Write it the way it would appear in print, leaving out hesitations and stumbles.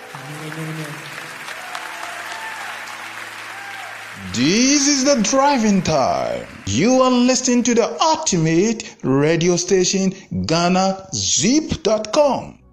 Amen. This is the driving time. You are listening to the ultimate radio station, GhanaZip.com.